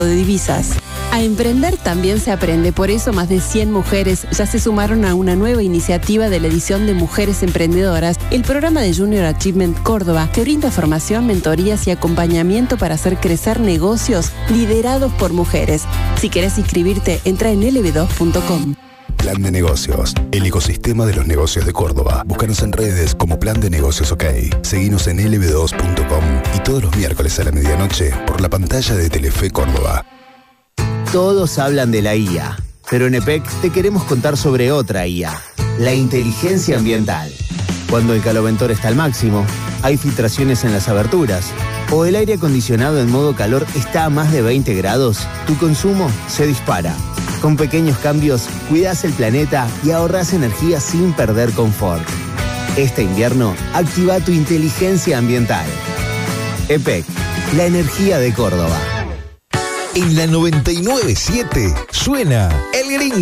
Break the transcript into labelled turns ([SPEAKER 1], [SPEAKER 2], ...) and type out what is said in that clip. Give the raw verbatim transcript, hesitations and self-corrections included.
[SPEAKER 1] de divisas. A emprender también se aprende, por eso más de cien mujeres ya se sumaron a una nueva iniciativa de la edición de Mujeres Emprendedoras, el programa de Junior Achievement Córdoba, que brinda formación, mentorías y acompañamiento para hacer crecer negocios liderados por mujeres. Si querés inscribirte, entra en L B dos punto com.
[SPEAKER 2] Plan de Negocios, el ecosistema de los negocios de Córdoba. Búscanos en redes como Plan de Negocios OK. Seguinos en L B dos punto com y todos los miércoles a la medianoche por la pantalla de Telefe Córdoba.
[SPEAKER 3] Todos hablan de la I A, pero en E P E C te queremos contar sobre otra I A, la inteligencia ambiental. Cuando el caloventor está al máximo, hay filtraciones en las aberturas, o el aire acondicionado en modo calor está a más de veinte grados, tu consumo se dispara. Con pequeños cambios, cuidás el planeta y ahorrás energía sin perder confort. Este invierno, activa tu inteligencia ambiental. E P E C, la energía de Córdoba.
[SPEAKER 4] En la noventa y nueve punto siete suena El Gringo.